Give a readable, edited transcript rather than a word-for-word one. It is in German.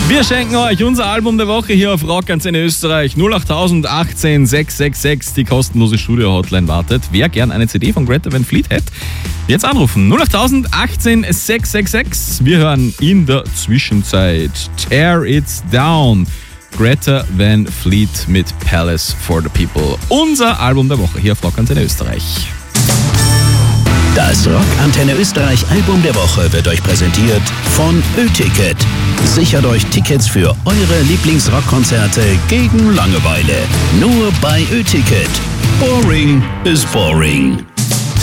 Wir schenken euch unser Album der Woche hier auf Rockantenne Österreich. 08000 18 666. Die kostenlose Studio-Hotline wartet. Wer gern eine CD von Greta Van Fleet hätte, jetzt anrufen. 08000 18 666. Wir hören in der Zwischenzeit Tear It Down. Greta Van Fleet mit Palace for the People. Unser Album der Woche hier auf Rockantenne Österreich. Das Rockantenne Österreich Album der Woche wird euch präsentiert von Ö-Ticket. Sichert euch Tickets für eure Lieblingsrockkonzerte gegen Langeweile. Nur bei Ö-Ticket. Boring is boring.